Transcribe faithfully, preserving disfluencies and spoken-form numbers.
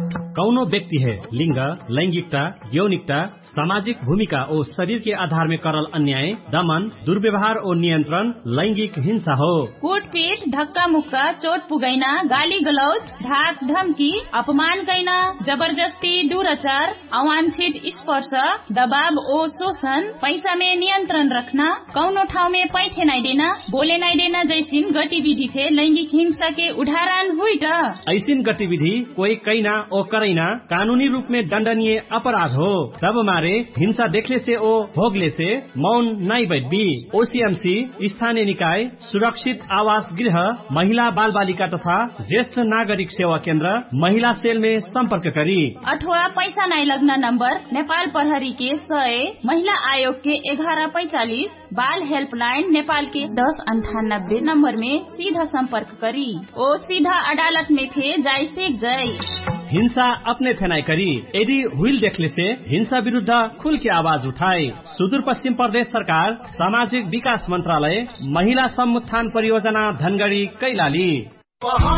कौनो व्यक्ति है लिंग, लैंगिकता, यौनिकता, सामाजिक भूमिका और शरीर के आधार में करल अन्याय, दमन, दुर्व्यवहार और नियंत्रण लैंगिक हिंसा हो। कुटपीट, धक्का मुक्का, चोट पुगैना, गाली गलौज, धाक धमकी, अपमान कैना, जबरदस्ती, दुराचार, अवांछित स्पर्श, दबाव और शोषण, पैसा में नियंत्रण रखना, कौनो ठाव में पैठे नहीं देना, बोले नहीं देना जैसी गतिविधि थे लैंगिक हिंसा के उदाहरण हुई। ऐसी गतिविधि कोई कैना और करैना कानूनी रूप में दंडनीय अपराध हो। तब मारे हिंसा देखले से ओ भोगले से मौन नहीं बैठी। ओसीएमसी, स्थानीय निकाय, सुरक्षित आवास गृह, महिला बाल बालिका तथा ज्येष्ठ नागरिक सेवा केंद्र, महिला सेल में संपर्क करी। अथवा पैसा नहीं लगना नंबर नेपाल प्रहरी के सय, महिला आयोग के ग्यारह पैंतालीस, बाल हेल्पलाइन नेपाल के दस अंठानब्बे नंबर में सीधा संपर्क करी। ओ सीधा अदालत में थे जाय से जय। हिंसा अपने थेनाई करी। यदि हुइल देखले से हिंसा विरुद्ध खुल के आवाज उठाए। सुदूर पश्चिम प्रदेश सरकार, सामाजिक विकास मंत्रालय, महिला सम्मुत्थान परियोजना धनगढ़ी कैलाली।